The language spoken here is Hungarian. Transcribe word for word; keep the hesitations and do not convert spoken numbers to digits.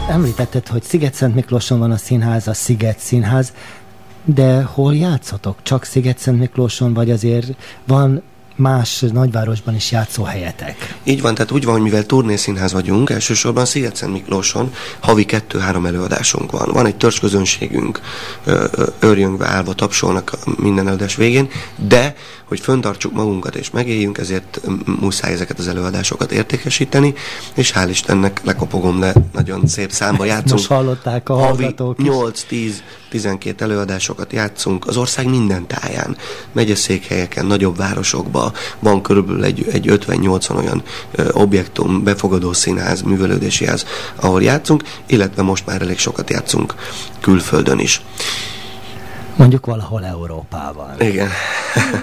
Említetted, hogy Sziget-Szent Miklóson van a színház, a Sziget Színház, de hol játszotok? Csak Sziget-Szent Miklóson, vagy azért van más nagyvárosban is játszóhelyetek? Így van, tehát úgy van, hogy mivel turnészínház vagyunk, elsősorban Sziget-Szent Miklóson havi kettő-három előadásunk van. Van egy törzsközönségünk, őrjöngve állva tapsolnak minden előadás végén, de hogy föntartsuk magunkat és megéljünk, ezért muszáj ezeket az előadásokat értékesíteni, és hál' Istennek lekopogom, de nagyon szép számba játszunk. Most hallották a hallgatók is. nyolc-tíz-tizenkét előadásokat játszunk az ország minden táján, megyeszékhelyeken, nagyobb városokban. Van körülbelül egy, egy ötven-nyolcvan olyan ö, objektum, befogadó színház, művelődési ház, ahol játszunk, illetve most már elég sokat játszunk külföldön is. Mondjuk valahol Európában. Igen.